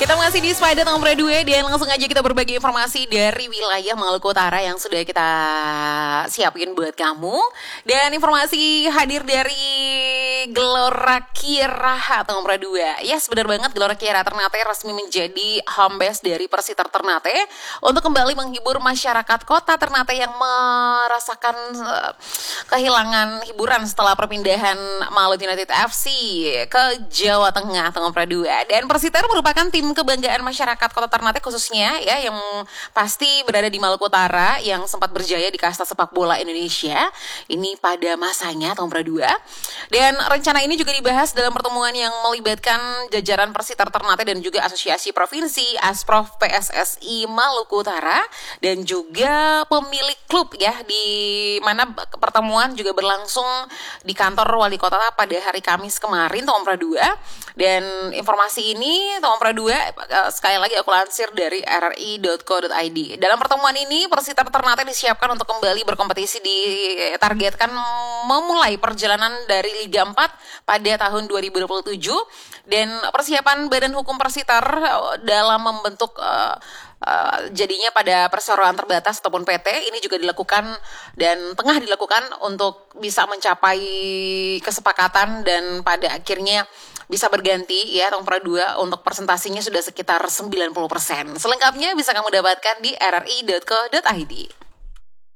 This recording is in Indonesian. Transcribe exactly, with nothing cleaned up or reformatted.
Kita masih di Spider nomor dua dan langsung aja kita berbagi informasi dari wilayah Maluku Utara yang sudah kita siapin buat kamu. Dan informasi hadir dari Gelora Kiraha nomor dua. Yes, benar banget, Gelora Kiraha Ternate resmi menjadi home base dari Persiter Ternate untuk kembali menghibur masyarakat kota Ternate yang merasakan uh, kehilangan hiburan setelah perpindahan Malut United F C ke Jawa Tengah nomor dua. Dan Persiter merupakan tim kebanggaan masyarakat kota Ternate khususnya ya, yang pasti berada di Maluku Utara, yang sempat berjaya di kasta sepak bola Indonesia ini pada masanya tahun dua. Dan rencana ini juga dibahas dalam pertemuan yang melibatkan jajaran Persiter Ternate dan juga Asosiasi Provinsi Asprof P S S I Maluku Utara dan juga pemilik klub ya, di mana pertemuan juga berlangsung di kantor wali kota pada hari Kamis kemarin tahun dua. Dan informasi ini tahun dua sekali lagi aku lansir dari r r i dot co dot i d. Dalam pertemuan ini Persiter Ternate disiapkan untuk kembali berkompetisi, ditargetkan memulai perjalanan dari Liga empat pada tahun dua ribu dua puluh tujuh. Dan persiapan Badan Hukum Persiter dalam membentuk uh, uh, jadinya pada perseroan terbatas ataupun P T ini juga dilakukan dan tengah dilakukan untuk bisa mencapai kesepakatan dan pada akhirnya bisa berganti ya tahun dua untuk presentasinya sudah sekitar sembilan puluh persen. Selengkapnya bisa kamu dapatkan di r r i dot co dot i d.